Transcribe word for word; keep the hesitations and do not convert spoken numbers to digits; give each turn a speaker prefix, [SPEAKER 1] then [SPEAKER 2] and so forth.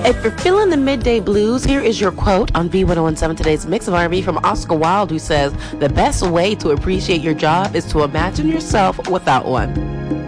[SPEAKER 1] If you're feeling the midday blues, here is your quote on V ten seventeen Today's Mix of R and B from Oscar Wilde, who says, "The best way to appreciate your job is to imagine yourself without one."